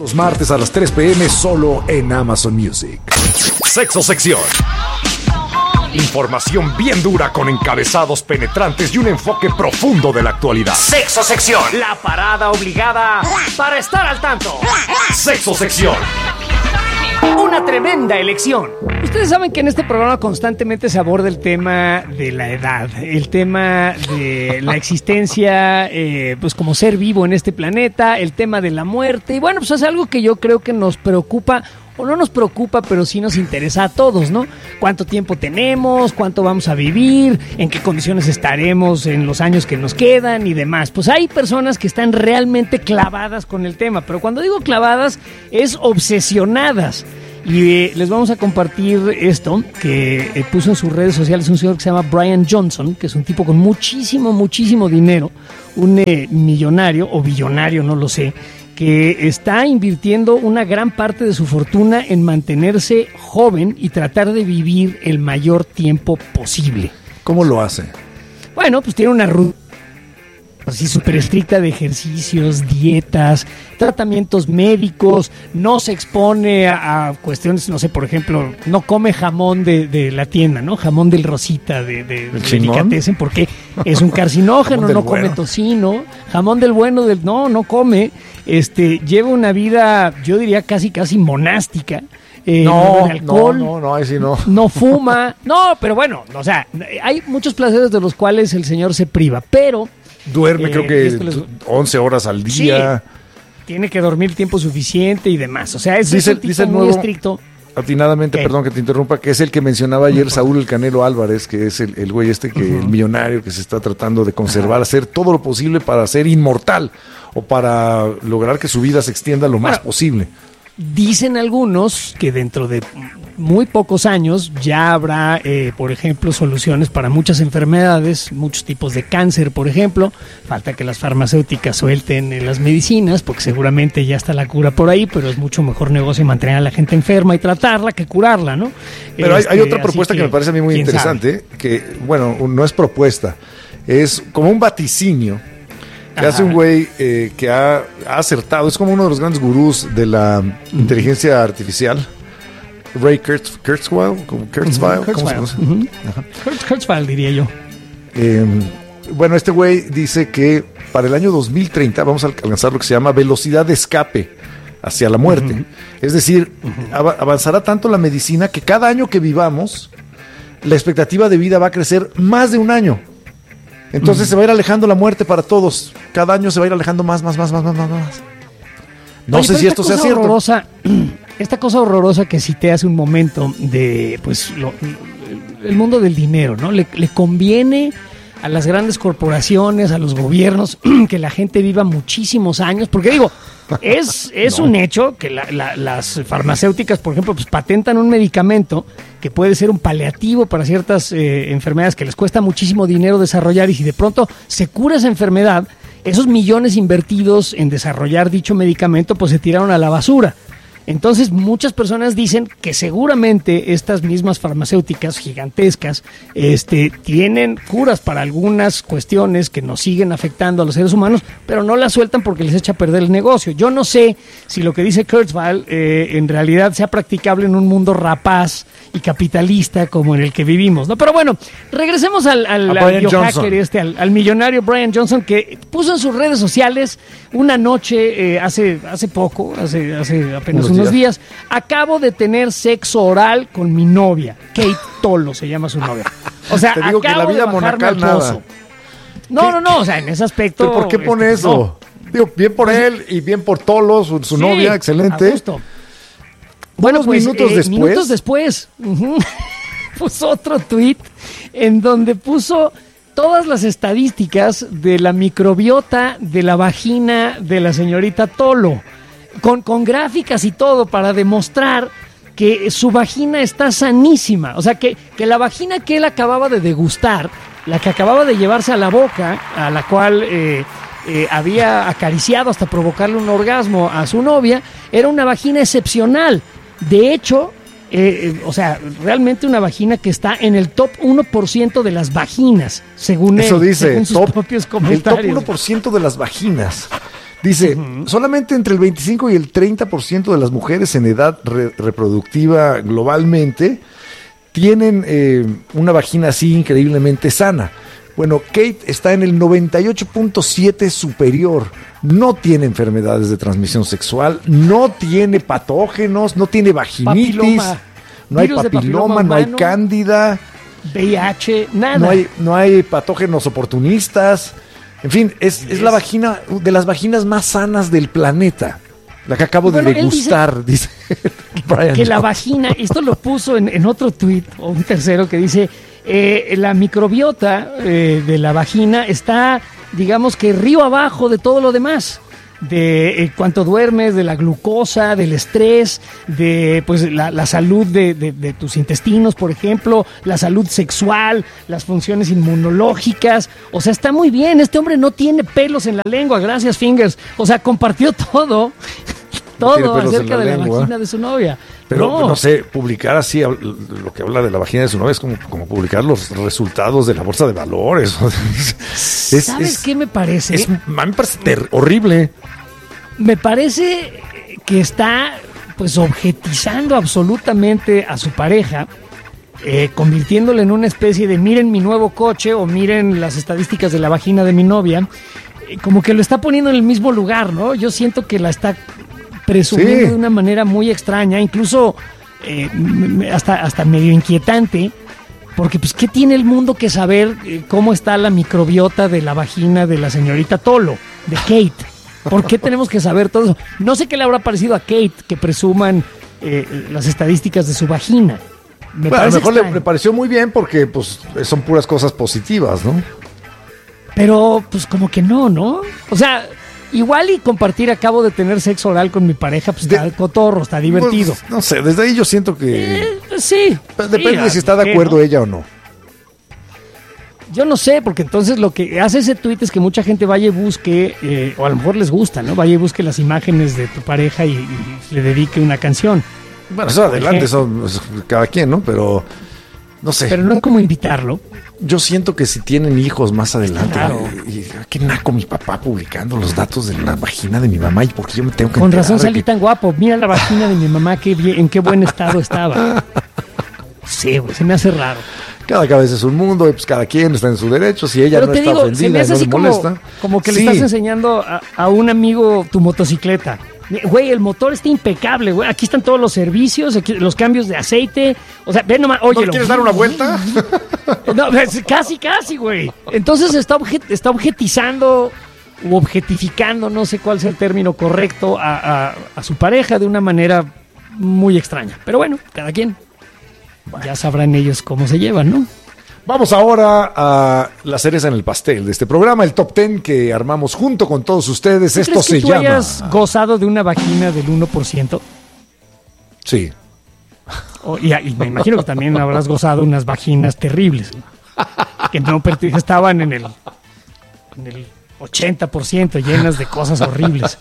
Los martes a las 3 p.m. solo en Amazon Music. Sexo Sección. Información bien dura con encabezados penetrantes y un enfoque profundo de la actualidad. Sexo Sección. La parada obligada para estar al tanto. Sexo Sección. Una tremenda elección. Ustedes saben que en este programa constantemente se aborda el tema de la edad, el tema de la existencia, pues como ser vivo en este planeta, el tema de la muerte. Y bueno, pues es algo que yo creo que nos preocupa, o no nos preocupa, pero sí nos interesa a todos, ¿no? ¿Cuánto tiempo tenemos? ¿Cuánto vamos a vivir? ¿En qué condiciones estaremos en los años que nos quedan? Y demás. Pues hay personas que están realmente clavadas con el tema, pero cuando digo clavadas, es obsesionadas. Y les vamos a compartir esto que puso en sus redes sociales un señor que se llama Brian Johnson, que es un tipo con muchísimo dinero, un millonario o billonario, no lo sé, que está invirtiendo una gran parte de su fortuna en mantenerse joven y tratar de vivir el mayor tiempo posible. ¿Cómo lo hace? Bueno, pues tiene una rutina así súper estricta de ejercicios, dietas, tratamientos médicos, no se expone a cuestiones, no sé, por ejemplo, no come jamón de la tienda, ¿no? Jamón del Rosita, de delicatessen, porque es un carcinógeno, no come tocino, jamón del bueno, no come, lleva una vida, yo diría casi monástica. No alcohol, ahí sí no. No fuma, no, pero bueno, o sea, hay muchos placeres de los cuales el señor se priva, pero duerme creo que 11 horas al día. Sí, tiene que dormir tiempo suficiente y demás. O sea, es un tipo muy estricto. Atinadamente, perdón que te interrumpa, que es el que mencionaba ayer Saúl El Canelo Álvarez, que es el güey el millonario que se está tratando de conservar, hacer todo lo posible para ser inmortal o para lograr que su vida se extienda lo más posible. Dicen algunos que dentro de muy pocos años ya habrá, por ejemplo, soluciones para muchas enfermedades, muchos tipos de cáncer, por ejemplo. Falta que las farmacéuticas suelten las medicinas, porque seguramente ya está la cura por ahí, pero es mucho mejor negocio mantener a la gente enferma y tratarla que curarla, ¿no? Pero hay otra propuesta que me parece a mí muy interesante, que, bueno, no es propuesta, es como un vaticinio que hace un güey que ha acertado, es como uno de los grandes gurús de la inteligencia artificial, Ray Kurzweil, Kurzweil diría yo. Bueno, este güey dice que para el año 2030 vamos a alcanzar lo que se llama velocidad de escape hacia la muerte. Es decir, avanzará tanto la medicina que cada año que vivamos, la expectativa de vida va a crecer más de un año. Entonces se va a ir alejando la muerte para todos. Cada año se va a ir alejando más. No sé si esto sea cierto. Esta cosa horrorosa que cité hace un momento de pues el mundo del dinero, ¿no? Le conviene a las grandes corporaciones, a los gobiernos, que la gente viva muchísimos años, porque digo, es un hecho que las farmacéuticas, por ejemplo, pues patentan un medicamento que puede ser un paliativo para ciertas enfermedades que les cuesta muchísimo dinero desarrollar, y si de pronto se cura esa enfermedad, esos millones invertidos en desarrollar dicho medicamento pues se tiraron a la basura. Entonces muchas personas dicen que seguramente estas mismas farmacéuticas gigantescas tienen curas para algunas cuestiones que nos siguen afectando a los seres humanos, pero no las sueltan porque les echa a perder el negocio. Yo no sé si lo que dice Kurzweil en realidad sea practicable en un mundo rapaz y capitalista como en el que vivimos, ¿no? Pero bueno, regresemos al biohacker al millonario Brian Johnson, que puso en sus redes sociales una noche hace apenas unos días: acabo de tener sexo oral con mi novia, Kate Tolo se llama su novia. O sea, te digo que la vida monacal nada. No, o sea, en ese aspecto. ¿Pero por qué pone eso? No. Digo, bien por él y bien por Tolo, su novia, excelente. Justo. Bueno, pues minutos después Uh-huh. puso otro tweet en donde puso todas las estadísticas de la microbiota de la vagina de la señorita Tolo, con gráficas y todo, para demostrar que su vagina está sanísima. O sea, que la vagina que él acababa de degustar, la que acababa de llevarse a la boca, a la cual había acariciado hasta provocarle un orgasmo a su novia, era una vagina excepcional. De hecho, o sea, realmente una vagina que está en el top 1% de las vaginas, según eso él, dice, según sus propios comentarios. El top 1% de las vaginas. Dice, solamente entre el 25 y el 30% de las mujeres en edad reproductiva globalmente tienen una vagina así increíblemente sana. Bueno, Kate está en el 98.7 superior. No tiene enfermedades de transmisión sexual, no tiene patógenos, no tiene vaginitis, no hay papiloma, no hay cándida, VIH, nada. No hay patógenos oportunistas. En fin, es la vagina de las vaginas más sanas del planeta. La que acabo de degustar, dice Brian que Jones. La vagina, esto lo puso en otro tuit, o un tercero, que dice, la microbiota de la vagina está, digamos que río abajo de todo lo demás. De cuánto duermes, de la glucosa, del estrés, de pues la salud de tus intestinos, por ejemplo, la salud sexual, las funciones inmunológicas. O sea, está muy bien. Este hombre no tiene pelos en la lengua, gracias Fingers. O sea, compartió todo acerca de la vagina de su novia. Pero no sé, publicar así lo que habla de la vagina de su novia es como publicar los resultados de la bolsa de valores. ¿Sabes qué me parece? A mí me parece horrible. Me parece que está pues objetizando absolutamente a su pareja, convirtiéndole en una especie de miren mi nuevo coche o miren las estadísticas de la vagina de mi novia, como que lo está poniendo en el mismo lugar, ¿no? Yo siento que la está presumiendo de una manera muy extraña, incluso hasta medio inquietante, porque pues ¿qué tiene el mundo que saber cómo está la microbiota de la vagina de la señorita Tolo, de Kate? ¿Por qué tenemos que saber todo eso? No sé qué le habrá parecido a Kate que presuman las estadísticas de su vagina. A lo mejor le pareció muy bien porque pues son puras cosas positivas, ¿no? Pero pues como que no. O sea, igual y compartir, acabo de tener sexo oral con mi pareja, pues está cotorro, está divertido. Pues, no sé, desde ahí yo siento que... sí. Depende de si está de acuerdo ella o no. Yo no sé, porque entonces lo que hace ese tuit es que mucha gente vaya y busque, o a lo mejor les gusta, ¿no? Vaya y busque las imágenes de tu pareja y le dedique una canción. Bueno, eso adelante, eso cada quien, ¿no? Pero no sé. Pero no es como invitarlo. Yo siento que si tienen hijos más adelante, claro. Qué naco mi papá publicando los datos de la vagina de mi mamá y porque yo me tengo que Con razón salí tan guapo. Mira la vagina de mi mamá, en qué buen estado estaba. Sí, güey, se me hace raro. Cada cabeza es un mundo y pues cada quien está en su derecho. Si ella no está ofendida, se me hace no así le molesta. Como que le estás enseñando a un amigo tu motocicleta. Güey, el motor está impecable, güey. Aquí están todos los servicios, aquí, los cambios de aceite. O sea, ven nomás, oye. ¿No quieres dar una vuelta? No, casi, güey. Entonces está objetizando o objetificando, no sé cuál sea el término correcto, a su pareja de una manera muy extraña. Pero bueno, cada quien. Ya sabrán ellos cómo se llevan, ¿no? Vamos ahora a la cereza en el pastel de este programa, el Top 10 que armamos junto con todos ustedes. Esto se llama... ¿Tú hayas gozado de una vagina del 1%? Sí. Y me imagino que también habrás gozado unas vaginas terribles, ¿no? Que no estaban en el 80% llenas de cosas horribles.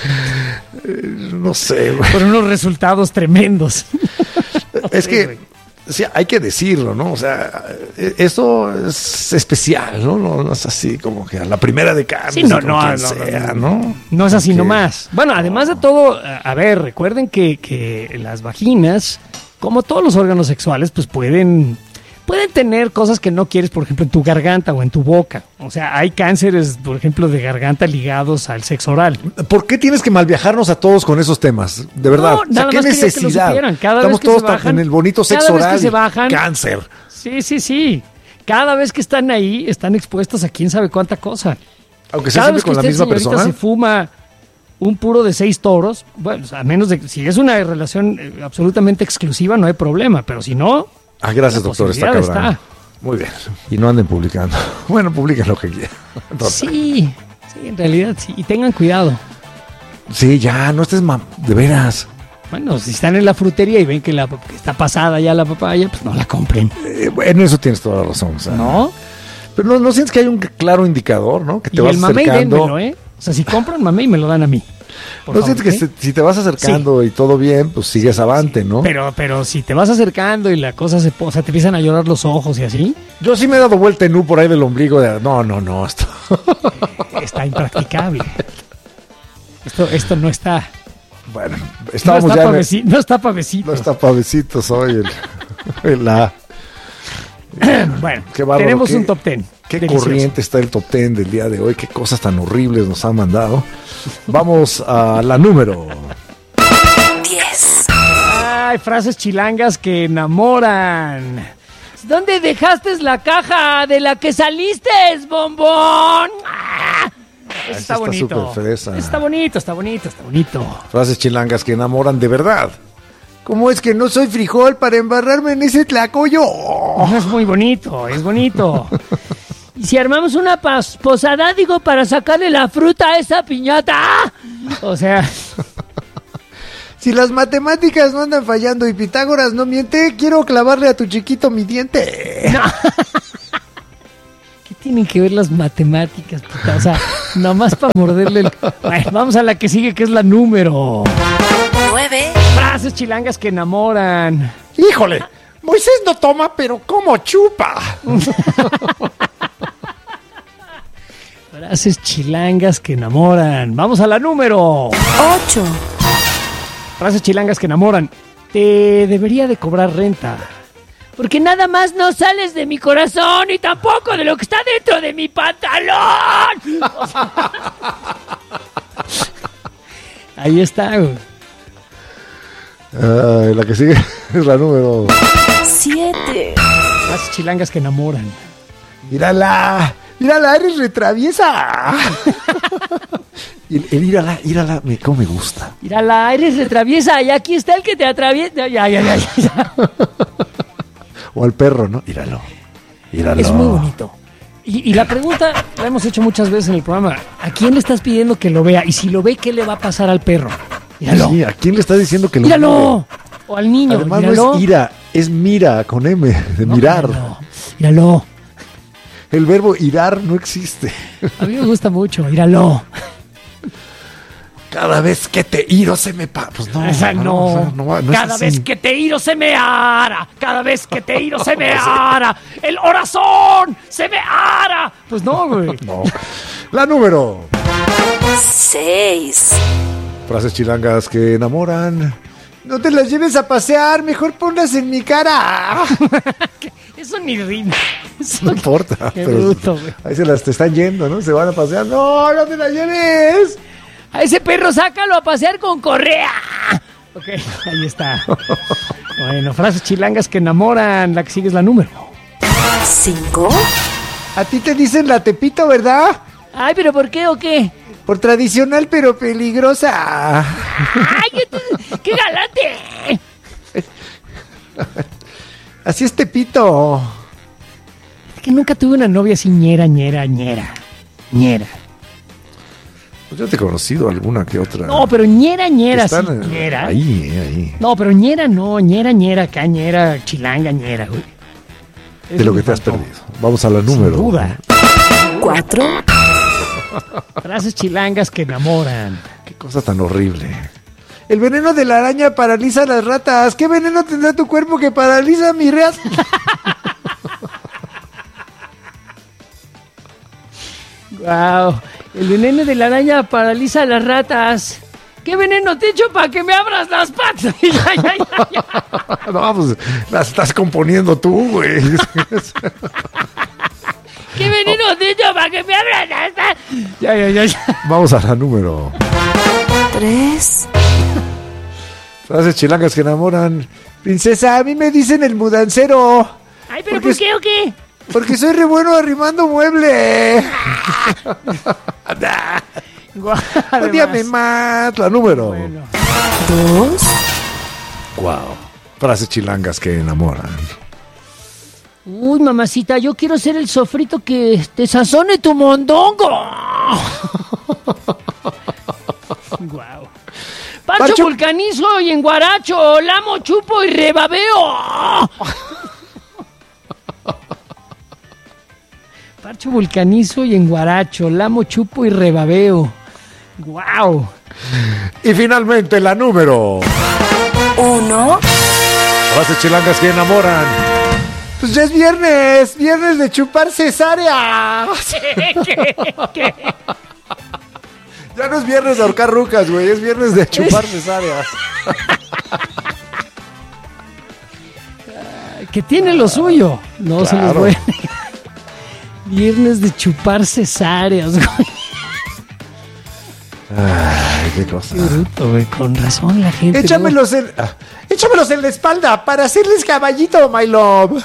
No sé, güey. Fueron unos resultados tremendos. Es que... Sí, hay que decirlo, ¿no? O sea, eso es especial, ¿no? No es así como que a la primera de cambio. Sí, no es así nomás. Bueno, además de todo, a ver, recuerden que las vaginas, como todos los órganos sexuales, pues pueden tener cosas que no quieres, por ejemplo, en tu garganta o en tu boca. O sea, hay cánceres, por ejemplo, de garganta ligados al sexo oral. ¿Por qué tienes que malviajarnos a todos con esos temas? De verdad. No, nada más ¿qué necesidad? Estamos todos en el bonito sexo oral. Que se bajan, cáncer. Sí. Cada vez que están ahí, están expuestos a quién sabe cuánta cosa. Aunque sea siempre con la misma persona. Se fuma un puro de 6 toros, bueno, a menos de si es una relación absolutamente exclusiva, no hay problema, pero si no... gracias, doctor, está cabrón. Muy bien. Y no anden publicando. Bueno, publiquen lo que quieran. Sí, en realidad sí. Y tengan cuidado. Sí, ya, no estés de veras. Bueno, si están en la frutería y ven que está pasada ya la papaya, pues no la compren. Bueno, eso tienes toda la razón. O sea, ¿no? Pero no sientes que hay un claro indicador, ¿no? Que te vas acercando. Y el mamey dénmelo, O sea, si compran mamey, me lo dan a mí. No sientes que si te vas acercando y todo bien, pues sigues avante, ¿no? Pero si te vas acercando y la cosa o sea, te empiezan a llorar los ojos y así. Yo sí me he dado vuelta en U por ahí del ombligo de no, esto está impracticable. Esto no está. Bueno, estábamos No está pavecito. No está pavecito, soy la. Bueno, qué bárbaro, tenemos un top 10. Qué delicioso. corriente está el top 10 del día de hoy. Qué cosas tan horribles nos han mandado. Vamos a la número 10. Ay, frases chilangas que enamoran. ¿Dónde dejaste la caja de la que saliste, bombón? ¡Ah! Eso está bonito. Súper fresa. Está bonito. Frases chilangas que enamoran de verdad. ¿Cómo es que no soy frijol para embarrarme en ese tlacoyo? Es muy bonito, es bonito. Y si armamos una posada, digo, para sacarle la fruta a esa piñata. O sea... Si las matemáticas no andan fallando y Pitágoras no miente, quiero clavarle a tu chiquito mi diente. No. ¿Qué tienen que ver las matemáticas, puta? O sea, nomás para morderle el... Bueno, vamos a la que sigue, que es la número 9. Frases chilangas que enamoran. ¡Híjole! Moisés no toma, pero ¿cómo chupa? Frases chilangas que enamoran. Vamos a la número 8. Frases chilangas que enamoran. Te debería de cobrar renta. Porque nada más no sales de mi corazón y tampoco de lo que está dentro de mi pantalón. O sea, ahí está, güey. La que sigue es la número 7. Frases chilangas que enamoran. Mírala, eres retraviesa. El írala, cómo me gusta. Mírala, eres retraviesa y aquí está el que te atraviesa. Ya. O al perro, ¿no? Íralo. Es muy bonito. Y la pregunta la hemos hecho muchas veces en el programa. ¿A quién le estás pidiendo que lo vea? Y si lo ve, ¿qué le va a pasar al perro? Míralo. Sí, ¿a quién le estás diciendo que lo ¡Míralo! O al niño. Además míralo. no es ira, es mira con M, de No, mirar. Míralo. El verbo irar no existe. A mí me gusta mucho. Míralo. Cada vez que te iro se me pues no. Esa no. No Cada es vez así. que te iro se me ara. Cada vez que te iro se me ara. El corazón se me ara. Pues no, güey. No. La número. 6. Frases chilangas que enamoran. No te las lleves a pasear, mejor ponlas en mi cara. Eso ni rima. Eso No importa. Qué pero bruto, güey. ahí te están yendo, ¿no? Se van a pasear. No te las lleves. A ese perro sácalo a pasear con correa. Ok, ahí está. Bueno, frases chilangas que enamoran. La que sigue es la número 5. A ti te dicen la Tepito, ¿verdad? Ay, ¿pero por qué o qué? Por tradicional pero peligrosa. ¡Ay, qué galante! Así es Tepito. Es que nunca tuve una novia así ñera. Pues yo te he conocido alguna que otra. No, pero ñera, Están, sí, ñera. Ahí. No, pero ñera no, ñera, acá ñera, chilanga, ñera, güey. De lo que te has perdido. Vamos a la número. Sin duda. 4. Frases chilangas que enamoran. Qué cosa tan horrible. El veneno de la araña paraliza a las ratas. ¿Qué veneno tendrá tu cuerpo que paraliza mi rat? Wow. El veneno de la araña paraliza a las ratas. ¿Qué veneno te echo para que me abras las patas? Ya. No, pues las estás componiendo tú, güey. ¿Qué veneno te echo para que me abras las patas? Ya. Vamos a la número. 3. Frases chilangas que enamoran. Princesa, a mí me dicen el mudancero. Ay, ¿pero Porque por qué o qué? Porque soy re bueno arrimando mueble. Odíame más. La número. Bueno. 2. Wow. Frases chilangas que enamoran. Uy, mamacita, yo quiero ser el sofrito que te sazone tu mondongo. Guau. Pancho vulcanizo y enguaracho, lamo, chupo y rebabeo. Pancho vulcanizo y enguaracho, lamo, chupo y rebabeo. Guau. Y finalmente la número. 1. Frases chilangas que enamoran. Pues ya es viernes de chupar cesárea. ¿Qué? Ya no es viernes de ahorcar rucas, güey. Es viernes de chupar cesáreas. Que tiene lo suyo. No se los Claro. voy a negar. Viernes de chupar cesáreas, güey. Ay, qué cosa. Qué bruto, güey. Con razón la gente. Échamelos en la espalda para hacerles caballito, my love.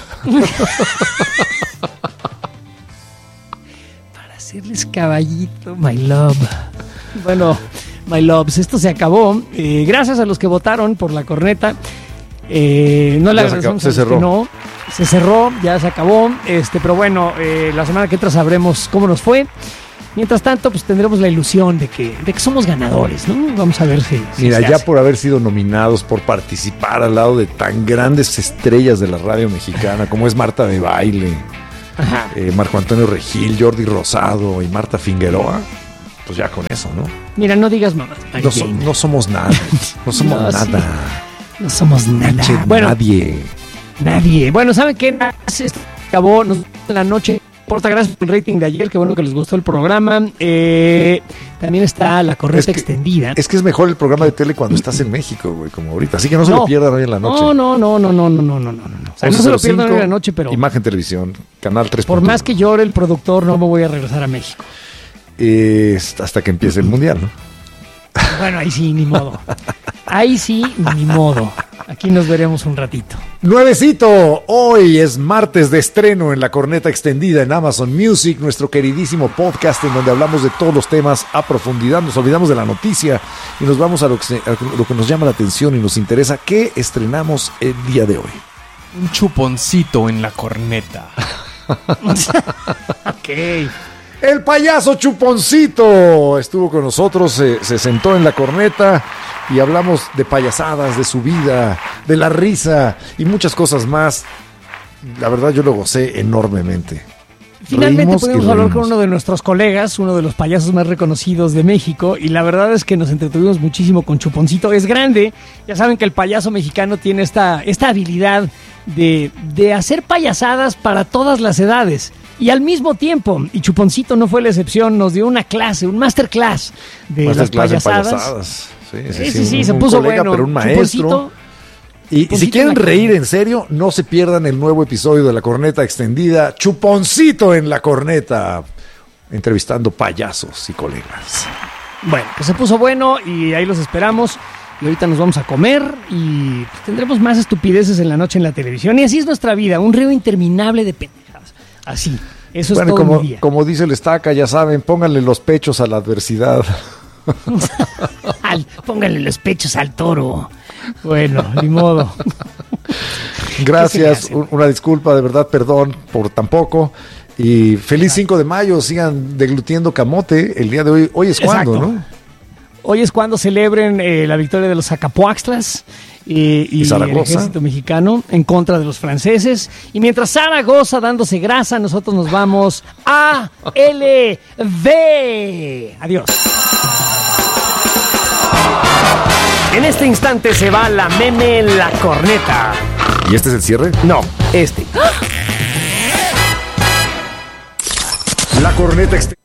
Para hacerles caballito, my love. Bueno, my loves, esto se acabó. Gracias a los que votaron por la corneta. No le Ya se agradecemos acabó, a se los que cerró. no. Se cerró, ya se acabó. Pero bueno, la semana que entra sabremos cómo nos fue. Mientras tanto, pues tendremos la ilusión de que somos ganadores, ¿no? Vamos a ver si Mira, se ya hace. por haber sido nominados, por participar al lado de tan grandes estrellas de la radio mexicana como es Marta de Baile, Ajá. Marco Antonio Regil, Jordi Rosado y Marta Figueroa, pues ya con eso, ¿no? Mira, no digas mamá. No somos nada, no somos No, sí. nada, No somos nada. pinche Bueno, nadie. nadie. Bueno, ¿saben qué? Esto acabó, nos vemos en la noche. Porta, gracias por el rating de ayer, qué bueno que les gustó el programa. También está la correcta extendida. Es que es mejor el programa de tele cuando estás en México, güey, como ahorita. Así que no se lo pierdan hoy en la noche. No. O sea, no se lo pierdan hoy en la noche, pero Imagen Televisión, Canal 3. por más que llore el productor, no me voy a regresar a México. Hasta que empiece el Mundial, ¿no? Bueno, ahí sí, ni modo. Ahí sí, ni modo. Aquí nos veremos un ratito. Nuevecito, hoy es martes de estreno en la corneta extendida en Amazon Music, nuestro queridísimo podcast en donde hablamos de todos los temas a profundidad, nos olvidamos de la noticia y nos vamos a lo que nos llama la atención y nos interesa. ¿Qué estrenamos el día de hoy? Un chuponcito en la corneta. Ok. El payaso Chuponcito estuvo con nosotros, se sentó en la corneta y hablamos de payasadas, de su vida, de la risa y muchas cosas más. La verdad yo lo gocé enormemente. Finalmente Reímos y pudimos hablar con reímos. uno de nuestros colegas, uno de los payasos más reconocidos de México, y la verdad es que nos entretuvimos muchísimo con Chuponcito. Es grande, ya saben que el payaso mexicano tiene esta habilidad de hacer payasadas para todas las edades. Y al mismo tiempo, y Chuponcito no fue la excepción, nos dio una clase, un masterclass de Masterclass en las payasadas. Sí, Se un puso colega, bueno. pero un maestro. Chuponcito, Y si Chuponcito quieren en la reír corneta. en serio, no se pierdan el nuevo episodio de la corneta extendida, Chuponcito en la corneta, entrevistando payasos y colegas. bueno, pues se puso bueno y ahí los esperamos. Y ahorita nos vamos a comer y pues, tendremos más estupideces en la noche en la televisión. Y así es nuestra vida, un río interminable de pendejadas. Así, eso Bueno, es todo como, mi día. como dice el Estaca, ya saben, pónganle los pechos a la adversidad. Pónganle los pechos al toro. Bueno, ni modo. Gracias, ¿Qué se me hace? una disculpa, de verdad, perdón por tan poco. Y feliz 5 de mayo, sigan deglutiendo camote. El día de hoy, hoy es cuando, Exacto. ¿no? Hoy es cuando celebren la victoria de los Zacapuaxtlas y el Zaragoza. ejército mexicano en contra de los franceses. Y mientras Zaragoza dándose grasa, nosotros nos vamos a LV. Adiós. En este instante se va la meme la corneta. ¿Y este es el cierre? No, este. La corneta extendida.